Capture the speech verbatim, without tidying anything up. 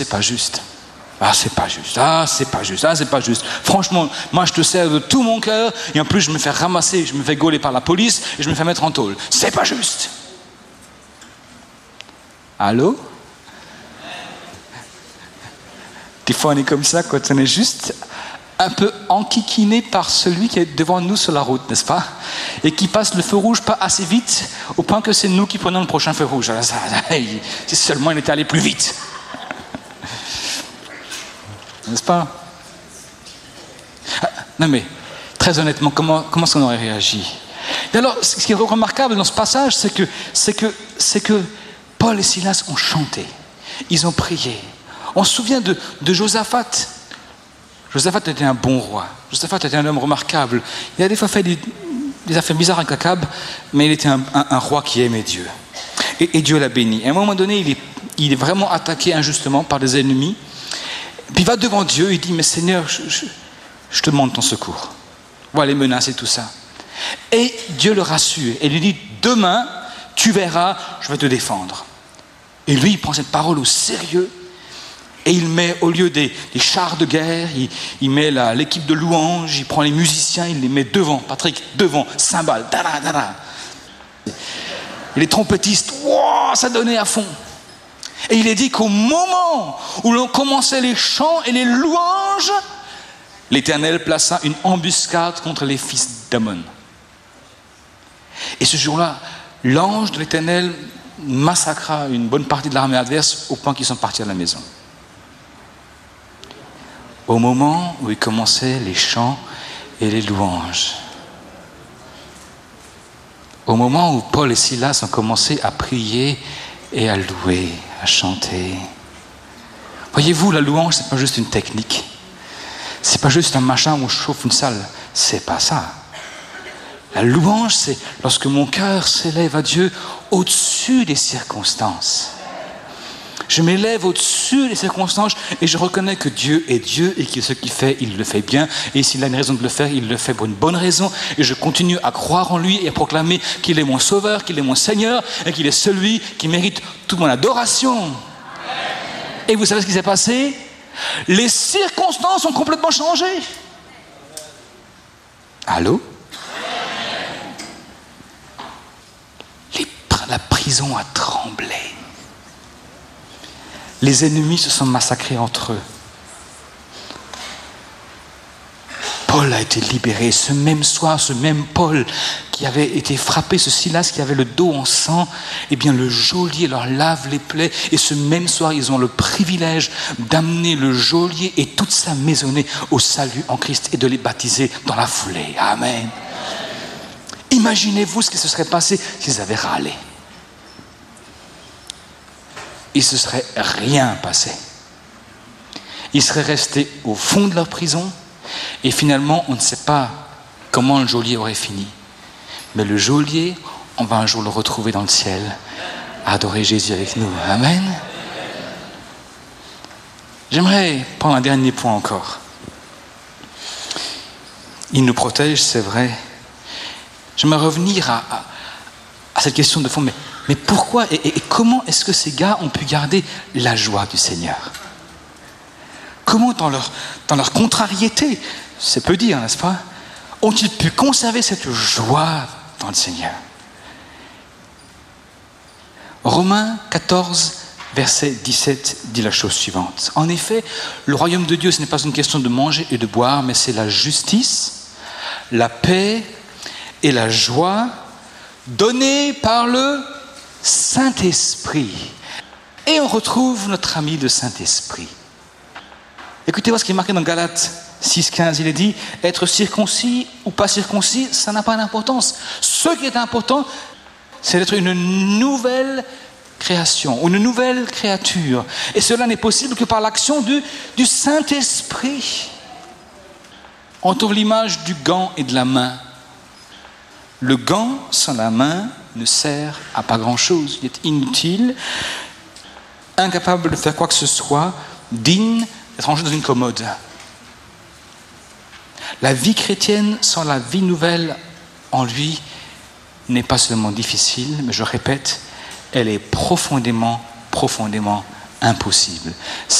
c'est pas juste. Ah, c'est pas juste. Ah, c'est pas juste. Ah, c'est pas juste. Franchement, moi, je te sers de tout mon cœur et en plus, je me fais ramasser, je me fais gauler par la police et je me fais mettre en tôle. C'est pas juste. Allô? Des fois, on est comme ça quand on est juste un peu enquiquiné par celui qui est devant nous sur la route, n'est-ce pas? Et qui passe le feu rouge pas assez vite, au point que c'est nous qui prenons le prochain feu rouge. Alors ça, si seulement il était allé plus vite. N'est-ce pas? Ah, non mais, très honnêtement, comment, comment est-ce qu'on aurait réagi? Et alors, ce qui est remarquable dans ce passage, c'est que, c'est que, c'est que Paul et Silas ont chanté. Ils ont prié. On se souvient de, de Josaphat. Josaphat était un bon roi. Josaphat était un homme remarquable. Il a des fois fait des, des affaires bizarres avec Akab, mais il était un, un, un roi qui aimait Dieu. Et, et Dieu l'a béni. Et à un moment donné, il est, il est vraiment attaqué injustement par des ennemis. Puis il va devant Dieu et il dit, mais Seigneur, je, je, je te demande ton secours. Voilà les menaces et tout ça. Et Dieu le rassure et lui dit, demain, tu verras, je vais te défendre. Et lui, il prend cette parole au sérieux. Et il met, au lieu des, des chars de guerre, il, il met la, l'équipe de louanges, il prend les musiciens, il les met devant, Patrick, devant, cymbales, dada, dada. Et les trompettistes, wow, ça donnait à fond. Et il est dit qu'au moment où l'on commençait les chants et les louanges, l'Éternel plaça une embuscade contre les fils d'Ammon. Et ce jour-là, l'ange de l'Éternel massacra une bonne partie de l'armée adverse au point qu'ils sont partis à la maison. Au moment où ils commençaient les chants et les louanges. Au moment où Paul et Silas ont commencé à prier et à louer, à chanter. Voyez-vous, la louange, c'est pas juste une technique. C'est pas juste un machin où on chauffe une salle. C'est pas ça. La louange, c'est lorsque mon cœur s'élève à Dieu au-dessus des circonstances. Je m'élève au-dessus des circonstances et je reconnais que Dieu est Dieu et que ce qu'il fait, il le fait bien. Et s'il a une raison de le faire, il le fait pour une bonne raison. Et je continue à croire en lui et à proclamer qu'il est mon sauveur, qu'il est mon Seigneur et qu'il est celui qui mérite toute mon adoration. Et vous savez ce qui s'est passé? Les circonstances ont complètement changé. Allô? Les, la prison a tremblé. Les ennemis se sont massacrés entre eux. Paul a été libéré. Ce même soir, ce même Paul qui avait été frappé, ce Silas qui avait le dos en sang, eh bien le geôlier leur lave les plaies. Et ce même soir, ils ont le privilège d'amener le geôlier et toute sa maisonnée au salut en Christ et de les baptiser dans la foulée. Amen. Imaginez-vous ce qui se serait passé s'ils avaient râlé. Il ne se serait rien passé. Ils seraient restés au fond de leur prison et finalement, on ne sait pas comment le geôlier aurait fini. Mais le geôlier, on va un jour le retrouver dans le ciel, adorer Jésus avec nous. Amen. J'aimerais prendre un dernier point encore. Il nous protège, c'est vrai. J'aimerais revenir à, à, à cette question de fond, mais Mais pourquoi et, et comment est-ce que ces gars ont pu garder la joie du Seigneur? Comment dans leur, dans leur contrariété, c'est peu dire, n'est-ce pas, ont-ils pu conserver cette joie dans le Seigneur? Romains quatorze, verset dix-sept dit la chose suivante. En effet, le royaume de Dieu, ce n'est pas une question de manger et de boire, mais c'est la justice, la paix et la joie donnée par le Saint-Esprit. Et on retrouve notre ami le Saint-Esprit. Écoutez-moi ce qui est marqué dans Galates six quinze, il est dit, être circoncis ou pas circoncis, ça n'a pas d'importance. Ce qui est important, c'est d'être une nouvelle création, une nouvelle créature. Et cela n'est possible que par l'action du, du Saint-Esprit. On trouve l'image du gant et de la main. Le gant sans la main ne sert à pas grand-chose. Il est inutile, incapable de faire quoi que ce soit, digne d'être rangé dans une commode. La vie chrétienne sans la vie nouvelle en lui n'est pas seulement difficile, mais je répète, elle est profondément, profondément impossible.